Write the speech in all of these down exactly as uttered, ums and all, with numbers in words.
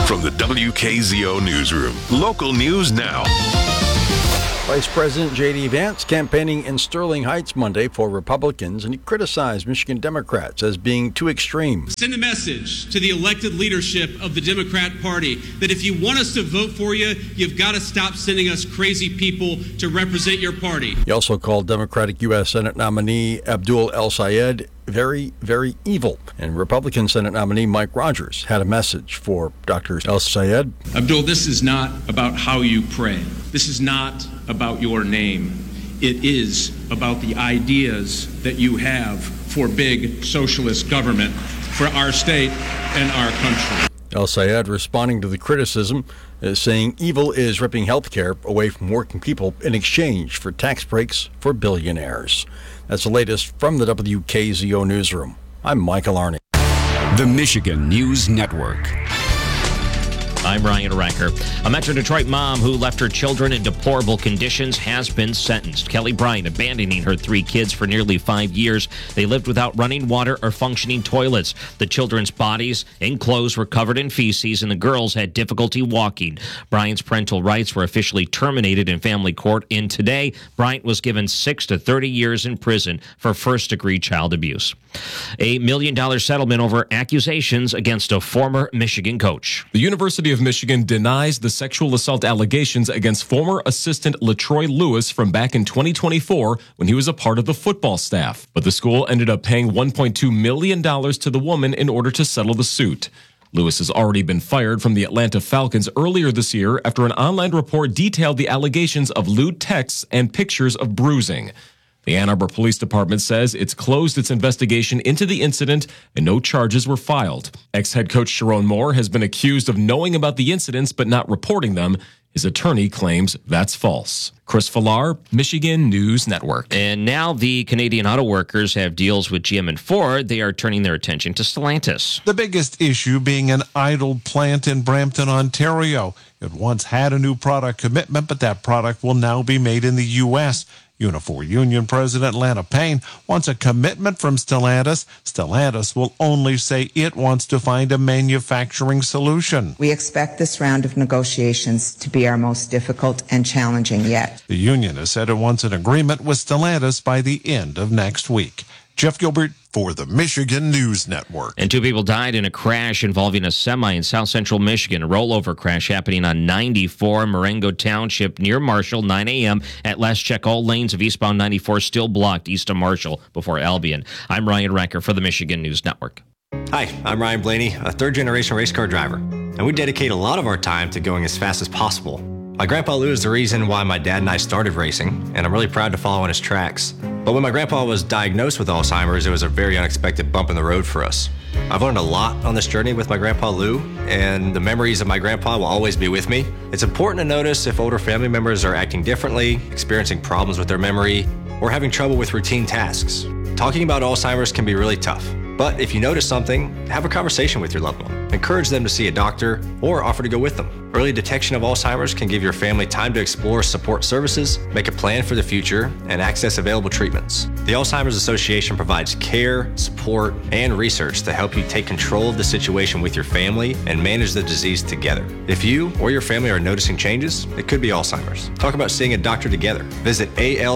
From the W K Z O Newsroom, local news now. Vice President J D. Vance campaigning in Sterling Heights Monday for Republicans, and he criticized Michigan Democrats as being too extreme. Send a message to the elected leadership of the Democrat Party that if you want us to vote for you, you've got to stop sending us crazy people to represent your party. He also called Democratic U S Senate nominee Abdul El-Sayed very, very evil. And Republican Senate nominee Mike Rogers had a message for Doctor El-Sayed. Abdul, this is not about how you pray. This is not about your name. It is about the ideas that you have for big socialist government for our state and our country. El-Sayed responding to the criticism, uh, saying evil is ripping health care away from working people in exchange for tax breaks for billionaires. That's the latest from the W K Z O Newsroom. I'm Michael Arney. The Michigan News Network. I'm Ryan Ranker. A Metro Detroit mom who left her children in deplorable conditions has been sentenced. Kelly Bryant abandoning her three kids for nearly five years. They lived without running water or functioning toilets. The children's bodies and clothes were covered in feces, and the girls had difficulty walking. Bryant's parental rights were officially terminated in family court, and today Bryant was given six to thirty years in prison for first-degree child abuse. A million-dollar settlement over accusations against a former Michigan coach. The University of Michigan denies the sexual assault allegations against former assistant LaTroy Lewis from back in twenty twenty-four when he was a part of the football staff. But the school ended up paying one point two million dollars to the woman in order to settle the suit. Lewis has already been fired from the Atlanta Falcons earlier this year after an online report detailed the allegations of lewd texts and pictures of bruising. The Ann Arbor Police Department says it's closed its investigation into the incident and no charges were filed. Ex-head coach Sharon Moore has been accused of knowing about the incidents but not reporting them. His attorney claims that's false. Chris Villar, Michigan News Network. And now the Canadian auto workers have deals with G M and Ford. They are turning their attention to Stellantis. The biggest issue being an idle plant in Brampton, Ontario. It once had a new product commitment, but that product will now be made in the U S Unifor Union President Lana Payne wants a commitment from Stellantis. Stellantis will only say it wants to find a manufacturing solution. We expect this round of negotiations to be our most difficult and challenging yet. The union has said it wants an agreement with Stellantis by the end of next week. Jeff Gilbert for the Michigan News Network. And two people died in a crash involving a semi in south central Michigan. A rollover crash happening on ninety-four, Marengo Township near Marshall, nine a.m. At last check, all lanes of eastbound ninety-four still blocked east of Marshall before Albion. I'm Ryan Ranker for the Michigan News Network. Hi, I'm Ryan Blaney, a third-generation race car driver, and we dedicate a lot of our time to going as fast as possible. My grandpa Lou is the reason why my dad and I started racing, and I'm really proud to follow in his tracks. But when my grandpa was diagnosed with Alzheimer's, it was a very unexpected bump in the road for us. I've learned a lot on this journey with my grandpa Lou, and the memories of my grandpa will always be with me. It's important to notice if older family members are acting differently, experiencing problems with their memory, or having trouble with routine tasks. Talking about Alzheimer's can be really tough. But if you notice something, have a conversation with your loved one. Encourage them to see a doctor or offer to go with them. Early detection of Alzheimer's can give your family time to explore support services, make a plan for the future, and access available treatments. The Alzheimer's Association provides care, support, and research to help you take control of the situation with your family and manage the disease together. If you or your family are noticing changes, it could be Alzheimer's. Talk about seeing a doctor together. Visit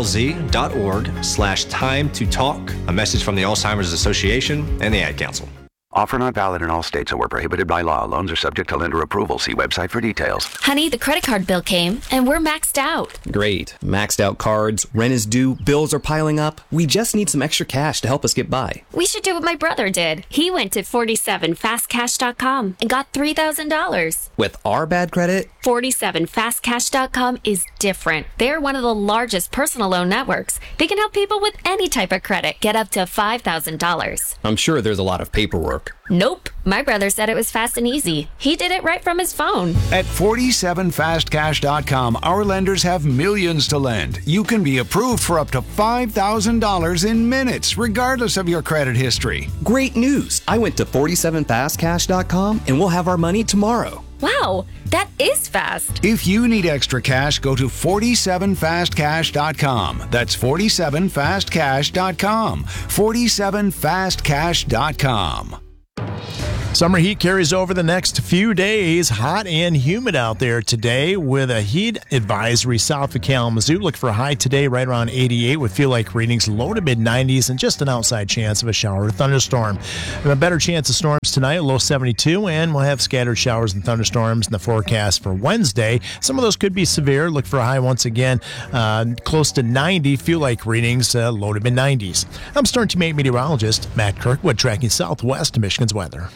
alz.org slash time to talk. A message from the Alzheimer's Association and the Ad Council. Offer not valid in all states or were prohibited by law. Loans are subject to lender approval. See website for details. Honey, the credit card bill came, and we're maxed out. Great. Maxed out cards, rent is due, bills are piling up. We just need some extra cash to help us get by. We should do what my brother did. He went to forty-seven fast cash dot com and got three thousand dollars. With our bad credit? forty-seven fast cash dot com is different. They're one of the largest personal loan networks. They can help people with any type of credit get up to five thousand dollars. I'm sure there's a lot of paperwork. Nope. My brother said it was fast and easy. He did it right from his phone. At forty-seven fast cash dot com, our lenders have millions to lend. You can be approved for up to five thousand dollars in minutes, regardless of your credit history. Great news. I went to forty-seven fast cash dot com and we'll have our money tomorrow. Wow, that is fast. If you need extra cash, go to forty-seven fast cash dot com. That's forty-seven fast cash dot com. forty-seven fast cash dot com. Summer heat carries over the next few days. Hot and humid out there today with a heat advisory south of Kalamazoo. Look for a high today right around eighty-eight with feel-like readings low to mid-nineties and just an outside chance of a shower or thunderstorm. And a better chance of storms tonight, low seventy-two, and we'll have scattered showers and thunderstorms in the forecast for Wednesday. Some of those could be severe. Look for a high once again uh, close to ninety. Feel-like readings uh, low to mid-nineties. I'm Storm Team eight meteorologist Matt Kirkwood tracking southwest to Michigan's weather.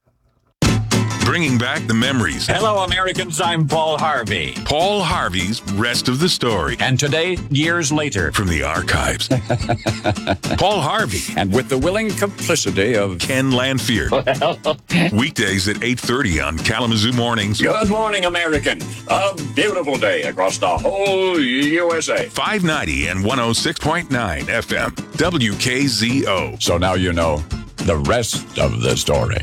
Bringing back the memories. Hello, Americans. I'm Paul Harvey. Paul Harvey's Rest of the Story. And today, years later. From the archives. Paul Harvey. And with the willing complicity of Ken Lanfear. Weekdays at eight thirty on Kalamazoo Mornings. Good morning, American. A beautiful day across the whole U S A. five ninety and one oh six point nine F M. W K Z O. So now you know the rest of the story.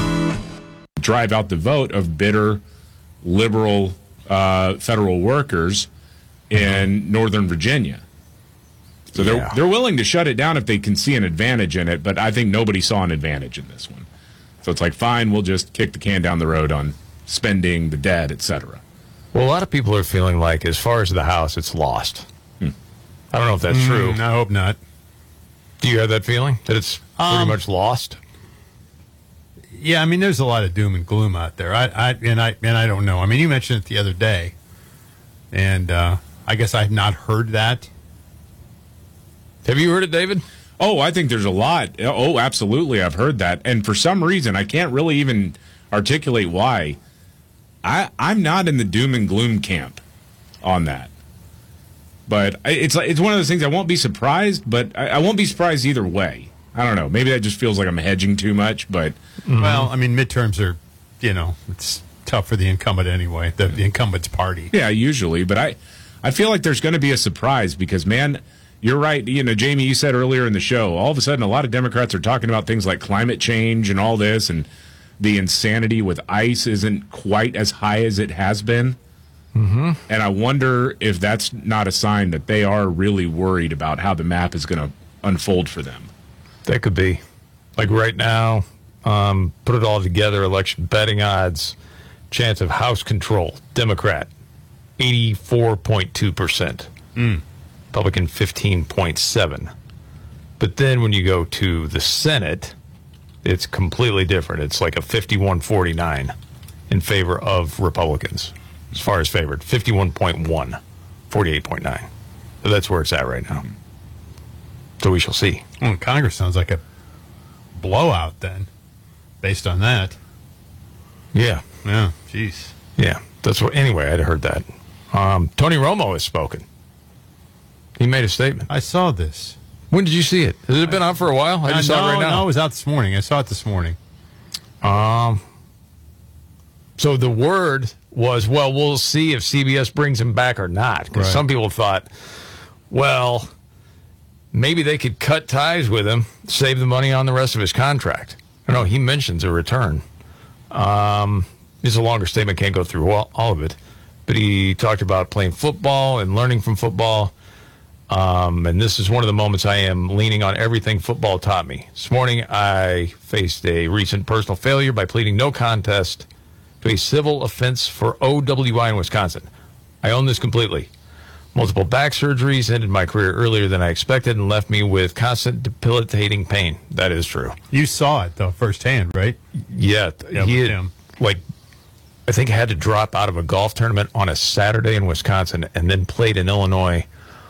Drive out the vote of bitter, liberal uh, federal workers in Northern Virginia. So they're Yeah. they're willing to shut it down if they can see an advantage in it, but I think nobody saw an advantage in this one. So it's like, fine, we'll just kick the can down the road on spending, the debt, et cetera. Well, a lot of people are feeling like, as far as the House, it's lost. Hmm. I don't know if that's Mm, true. I hope not. Do you have that feeling, that it's pretty Um, much lost? Yeah, I mean, there's a lot of doom and gloom out there. I, I and I and I don't know. I mean, you mentioned it the other day, and uh, I guess I've not heard that. Have you heard it, David? Oh, I think there's a lot. Oh, absolutely, I've heard that. And for some reason, I can't really even articulate why. I I'm not in the doom and gloom camp on that. But I- it's like it's one of those things I won't be surprised, but I, I won't be surprised either way. I don't know. Maybe that just feels like I'm hedging too much, but Well, I mean, midterms are, you know, it's tough for the incumbent anyway, the, the incumbent's party. yeah, usually. But I, I feel like there's going to be a surprise because, man, you're right. You know, Jamie, you said earlier in the show, all of a sudden a lot of Democrats are talking about things like climate change and all this, and the insanity with ICE isn't quite as high as it has been. Mm-hmm. And I wonder if that's not a sign that they are really worried about how the map is going to unfold for them. That could be. Like right now, um, put it all together, election betting odds, chance of House control, Democrat, eighty-four point two percent. Mm. Republican, fifteen point seven. But then when you go to the Senate, it's completely different. It's like a fifty-one forty-nine in favor of Republicans, as far as favored. fifty-one point one, forty-eight point nine. So that's where it's at right now. So we shall see. Well, Congress sounds like a blowout then, based on that. Yeah. Yeah, jeez. Yeah, that's what. Anyway, I'd heard that. Um, Tony Romo has spoken. He made a statement. I saw this. When did you see it? Has it been out for a while? I just Uh, saw no, it right now. No, it was out this morning. I saw it this morning. Um. So the word was, well, we'll see if C B S brings him back or not. Because Right. some people thought, well, maybe they could cut ties with him, save the money on the rest of his contract. I know he mentions a return. Um, it's a longer statement, can't go through all, all of it. But he talked about playing football and learning from football. Um, and this is one of the moments I am leaning on everything football taught me. This morning, I faced a recent personal failure by pleading no contest to a civil offense for O W I in Wisconsin. I own this completely. Multiple back surgeries ended my career earlier than I expected and left me with constant debilitating pain. That is true. You saw it, though, firsthand, right? Yeah. Yeah, he with had, him. like, I think had to drop out of a golf tournament on a Saturday in Wisconsin and then played in Illinois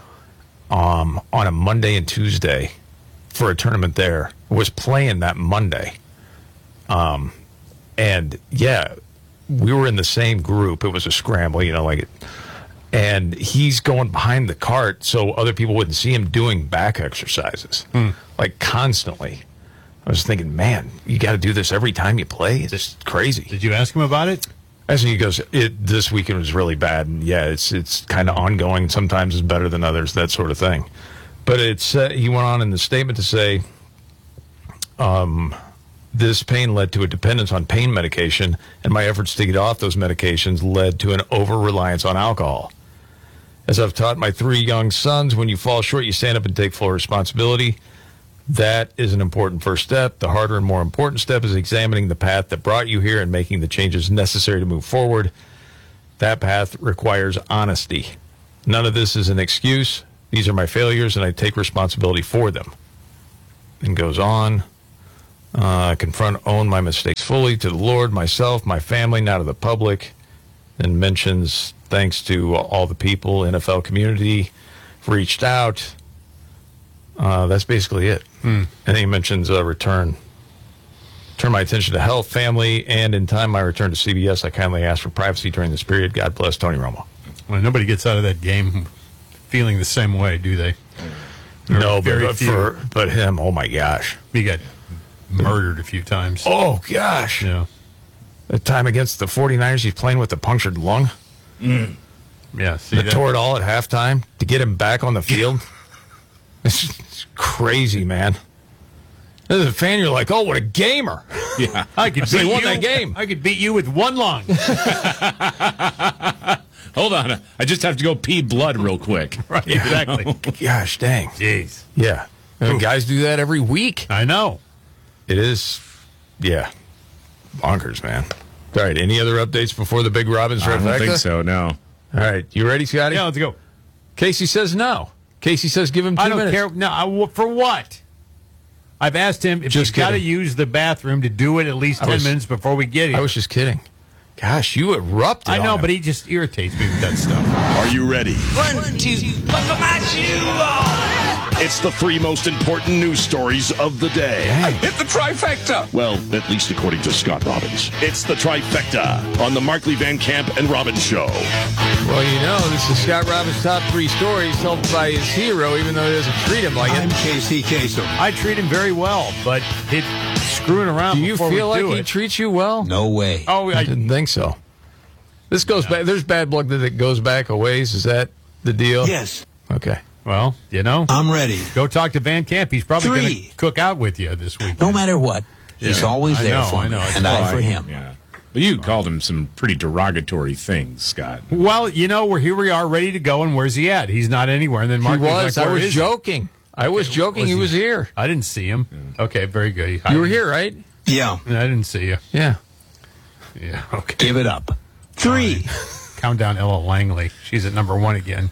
um, on a Monday and Tuesday for a tournament there. Was playing that Monday. Um, and, yeah, we were in the same group. It was a scramble, you know, like, and he's going behind the cart so other people wouldn't see him doing back exercises, Hmm. like constantly. I was thinking, man, you got to do this every time you play. It's just crazy. Did you ask him about it? As he goes, it this weekend was really bad, and yeah, it's it's kind of ongoing. Sometimes it's better than others, that sort of thing. But it's uh, he went on in the statement to say, um, this pain led to a dependence on pain medication, and my efforts to get off those medications led to an over-reliance on alcohol. As I've taught my three young sons, when you fall short, you stand up and take full responsibility. That is an important first step. The harder and more important step is examining the path that brought you here and making the changes necessary to move forward. That path requires honesty. None of this is an excuse. These are my failures, and I take responsibility for them. And goes on. Uh, confront, own my mistakes fully to the Lord, myself, my family, not to the public. And mentions thanks to all the people, N F L community, reached out. Uh, that's basically it. Hmm. And then he mentions a return. Turn my attention to health, family, and in time my return to C B S. I kindly ask for privacy during this period. God bless Tony Romo. Well, nobody gets out of that game feeling the same way, do they? Or No, very but few. for but him, oh my gosh. He got murdered a few times. Oh gosh. Yeah. The time against the 49ers, he's playing with a punctured lung. Mm. Yeah, see They that? tore it all at halftime to get him back on the field. It's, it's crazy, man. As a fan, you're like, oh, what a gamer. Yeah, I could They beat won you. that game. I could beat you with one lung. Hold on. I just have to go pee blood real quick. Right, exactly. Gosh dang. Jeez. Yeah. And guys do that every week. I know. It is, yeah, bonkers, man. All right, any other updates before the big Robin's I don't trifecta? think so, no. All right, you ready, Scotty? Yeah, let's go. Casey says no. Casey says give him two I don't minutes. care. No, I, for what? I've asked him if Just he's got to kidding. use the bathroom to do it at least I ten was- minutes before we get here. I was just kidding. Gosh, you erupted I on know, him. but he just irritates me with that stuff. Are you ready? One, two, buckle my shoe. It's the three most important news stories of the day. I hit the trifecta. Well, at least according to Scott Robbins. It's the trifecta on the Markley Van Camp and Robbins Show. Well, you know, this is Scott Robbins' top three stories, helped by his hero, even though he doesn't treat him like I'm it. K C Kasem. I treat him very well, but it's screwing around. Do you before feel we like do he it. treats you well? No way. Oh, I I, didn't think so. This goes back. There's bad blood that it goes back a ways. Is that the deal? Yes. Okay. Well, you know, I'm ready. go talk to Van Camp. He's probably going Three. to cook out with you this week. No matter what, he's Yeah. always I there know, for I me, know. It's and I fine. for him. Yeah. But you called him some pretty derogatory things, Scott. Well, you know, we're here. We are ready to go. And where's he at? He's not anywhere. And then Mark He was. like, I "Where was is he?" joking. I was joking. Was he he- was here. I didn't see him. Okay, very good. You were here, right? Yeah. I didn't see you. Yeah. Yeah. Okay. Give it up. Three. Count down Ella Langley. She's at number one again.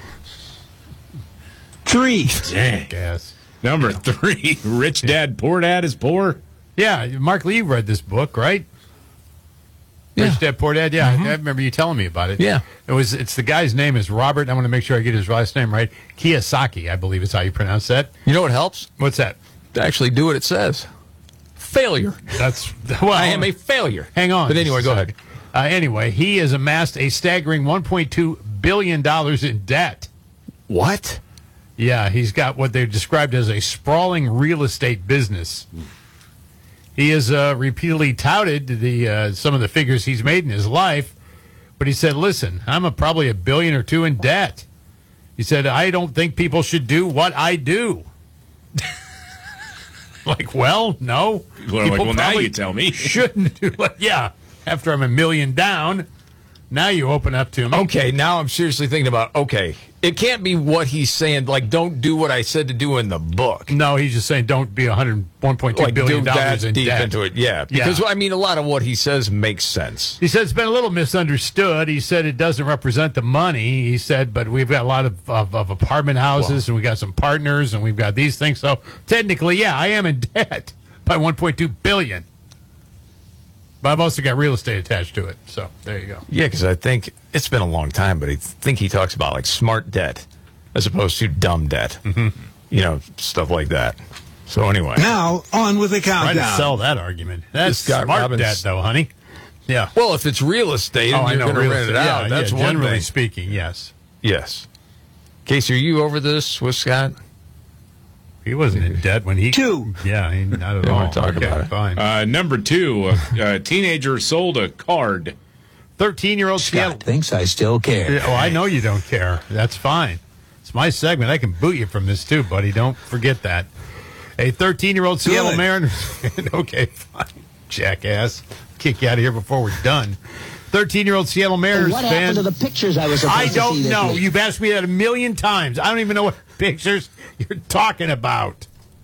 Three. Dang. Gas. Number three, Rich Dad, Poor Dad is poor. Yeah, Mark Lee read this book, right? Yeah. Rich Dad Poor Dad. Yeah, I remember you telling me about it. Yeah. It was. It's the guy's name is Robert. I want to make sure I get his last name right. Kiyosaki, I believe is how you pronounce that. You know what helps? What's that? To actually do what it says. Failure. That's well. I am a failure. Hang on. But anyway, go So, ahead. Uh, anyway, he has amassed a staggering one point two billion dollars in debt. What? Yeah, he's got what they've described as a sprawling real estate business. He has uh, repeatedly touted the uh, some of the figures he's made in his life, but he said, "Listen, I'm a, probably a billion or two in debt." He said, "I don't think people should do what I do." Like, well, no. Well, like, People well, now probably you tell me. shouldn't do it. Yeah, after I'm a million down, now you open up to me. Okay, now I'm seriously thinking about, okay, it can't be what he's saying, like, don't do what I said to do in the book. No, he's just saying don't be one hundred one point two Like, billion do that dollars in deep debt. into it, yeah. Because, Yeah. I mean, a lot of what he says makes sense. He said it's been a little misunderstood. He said it doesn't represent the money. He said, but we've got a lot of, of, of apartment houses, and we got some partners, and we've got these things. So technically, yeah, I am in debt by one point two billion dollars. But I've also got real estate attached to it. So there you go. Yeah, because I think it's been a long time, but I think he talks about, like, smart debt as opposed to dumb debt. Mm-hmm. You know, stuff like that. So anyway. Now, on with the Trying to countdown. sell that argument. That's Scott smart Robbins- debt, though, honey. Yeah. Well, if it's real estate Oh, and I you're know. going to real rent it estate. out, Yeah, that's yeah, one generally thing. speaking, yes. Yes. Casey, are you over this with Scott? He wasn't in debt when he. Two. Yeah, he, not at Don't all. wanna talk Okay, about it. Fine. Uh, number two, a, a teenager sold a card. thirteen-year-old Seattle. Scott thinks I still care. Yeah, oh, I know you don't care. That's fine. It's my segment. I can boot you from this too, buddy. Don't forget that. A thirteen-year-old Seattle Good. Mariners. Okay, fine. Jackass. Kick you out of here before we're done. thirteen-year-old Seattle Mariners What fan. happened to the pictures I was supposed I to don't see this know. week? You've asked me that a million times. I don't even know what pictures you're talking about.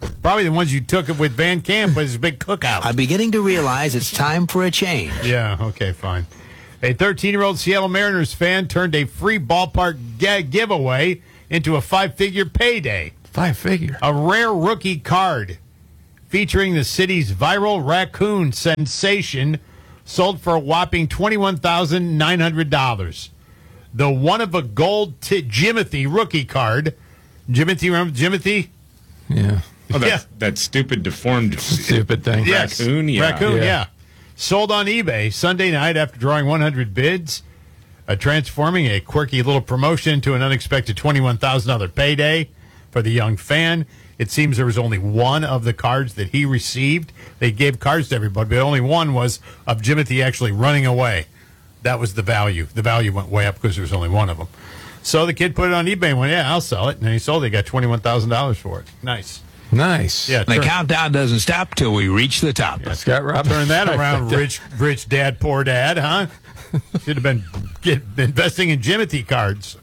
Probably the ones you took with Van Camp was a big cookout. I'm beginning to realize it's time for a change. Yeah, okay, fine. A thirteen-year-old Seattle Mariners fan turned a free ballpark ga- giveaway into a five-figure payday. Five figure. A rare rookie card featuring the city's viral raccoon sensation sold for a whopping twenty-one thousand nine hundred dollars. The one-of-a-gold t- Jimothy rookie card. Jimothy, remember Jimothy? Yeah. Oh, that, Yeah. that stupid, deformed Stupid thing. Yes. raccoon? Yeah. Raccoon, yeah. Yeah. Sold on eBay Sunday night after drawing one hundred bids, uh, transforming a quirky little promotion to an unexpected twenty-one thousand dollars payday for the young fan. It seems there was only one of the cards that he received. They gave cards to everybody, but only one was of Jimothy actually running away. That was the value. The value went way up because there was only one of them. So the kid put it on eBay and went, yeah, I'll sell it. And then he sold it. He got twenty-one thousand dollars for it. Nice. Nice. Yeah, The turn, countdown doesn't stop till we reach the top. Yeah, Scott Robinson. turn that around, rich rich dad, poor dad, huh? Should have been get, investing in Jimothy cards.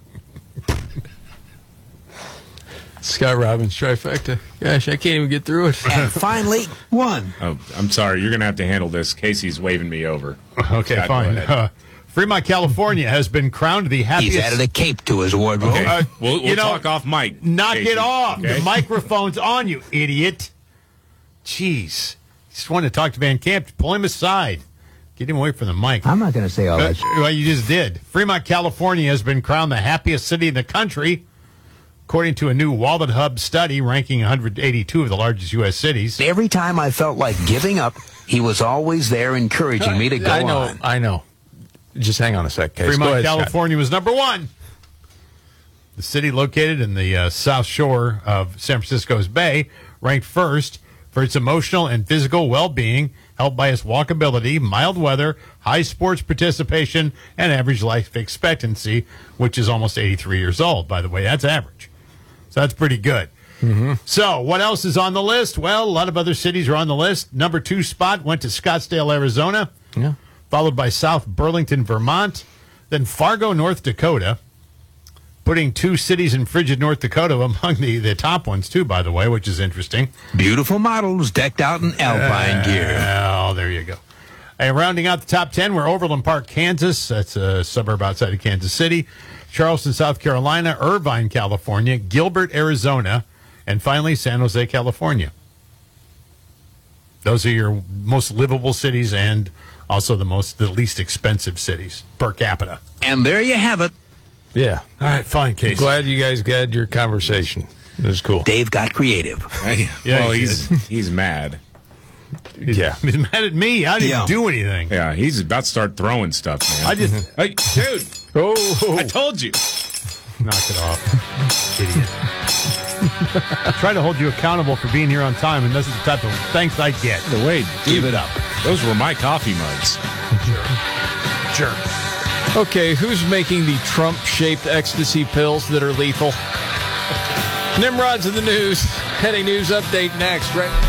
Scott Robbins trifecta. Gosh, I can't even get through it. And finally, one. Oh, I'm sorry. You're going to have to handle this. Casey's waving me over. Okay, Scott, go fine. ahead. Uh, Fremont, California has been crowned the happiest. He's added a cape to his wardrobe. Okay. Uh, we'll we'll you know, talk off mic. Knock Casey. it off. Okay? The microphone's on, you idiot. Jeez. Just wanted to talk to Van Camp. Pull him aside. Get him away from the mic. I'm not going to say all Uh, that. well, you just did. Fremont, California has been crowned the happiest city in the country, according to a new Wallet Hub study ranking one hundred eighty-two of the largest U S cities. Every time I felt like giving up, he was always there encouraging me to go I know. on. I know. Just hang on a sec, Case. Go Fremont, ahead, Scott. California was number one. The city located in the uh, south shore of San Francisco's Bay ranked first for its emotional and physical well-being, helped by its walkability, mild weather, high sports participation, and average life expectancy, which is almost eighty-three years old, by the way. That's average. So that's pretty good. Mm-hmm. So what else is on the list? Well, a lot of other cities are on the list. Number two spot went to Scottsdale, Arizona. Yeah. Followed by South Burlington, Vermont, then Fargo, North Dakota, putting two cities in frigid North Dakota among the, the top ones, too, by the way, which is interesting. Beautiful models decked out in alpine Uh, gear. Oh, there you go. And rounding out the top ten were Overland Park, Kansas. That's a suburb outside of Kansas City. Charleston, South Carolina. Irvine, California. Gilbert, Arizona. And finally, San Jose, California. Those are your most livable cities and also the most, the least expensive cities per capita. And there you have it. Yeah. All right, fine, Casey. Glad you guys had your conversation. It was cool. Dave got creative. Yeah, well, he he's he's mad. Yeah. He's mad at me. I didn't Yeah. do anything. Yeah, he's about to start throwing stuff, man. I just Hey, dude, Oh, I told you. knock it off. Idiot. Try to hold you accountable for being here on time, and this is the type of thanks I get. The way, Give it up. Those were my coffee mugs. Sure. okay. Who's making the Trump-shaped ecstasy pills that are lethal? Nimrod's in the news. Heading news update next. Right.